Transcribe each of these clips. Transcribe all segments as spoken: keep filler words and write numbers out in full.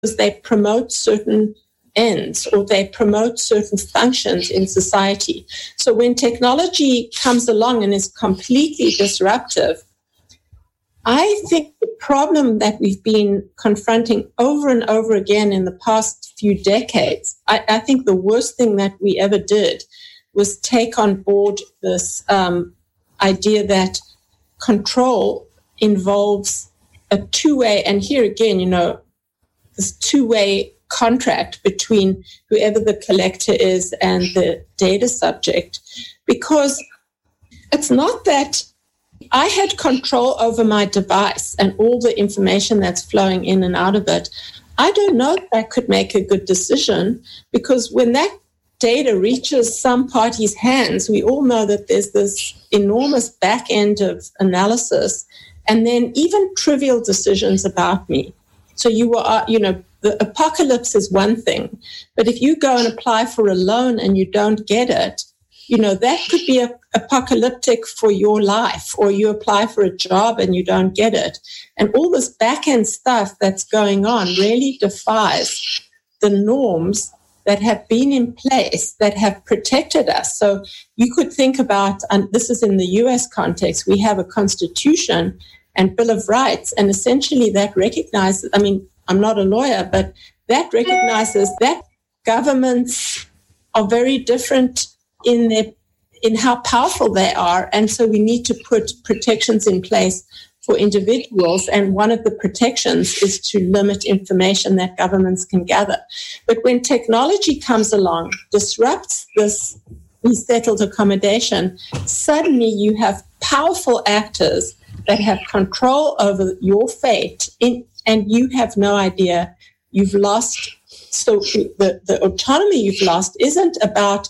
they promote certain ends or they promote certain functions in society. So when technology comes along and is completely disruptive, I think the problem that we've been confronting over and over again in the past few decades, I, I think the worst thing that we ever did was take on board this um, idea that control involves a two-way, and here again, you know, this two-way contract between whoever the collector is and the data subject, because it's not that I had control over my device and all the information that's flowing in and out of it. I don't know if I could make a good decision, because when that data reaches some party's hands, we all know that there's this enormous back end of analysis and then even trivial decisions about me. So you are, you know, the apocalypse is one thing, but if you go and apply for a loan and you don't get it, you know, that could be a, apocalyptic for your life, or you apply for a job and you don't get it. And all this back-end stuff that's going on really defies the norms that have been in place that have protected us. So you could think about, and this is in the U S context, we have a constitution and Bill of Rights, and essentially that recognizes, I mean, I'm not a lawyer, but that recognizes that governments are very different in their in how powerful they are. And so we need to put protections in place for individuals. And one of the protections is to limit information that governments can gather. But when technology comes along, disrupts this settled accommodation, suddenly you have powerful actors that have control over your fate, in, and you have no idea. You've lost. So the, the autonomy you've lost isn't about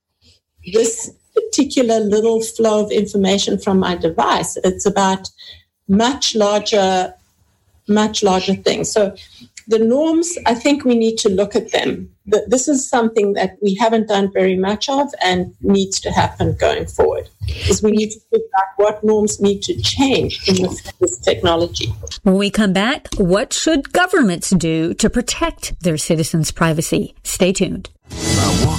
this particular little flow of information from my device. It's about much larger, much larger things. So the norms, I think we need to look at them. This is something that we haven't done very much of and needs to happen going forward, is we need to figure out what norms need to change in this, this technology. When we come back, what should governments do to protect their citizens' privacy? Stay tuned. Now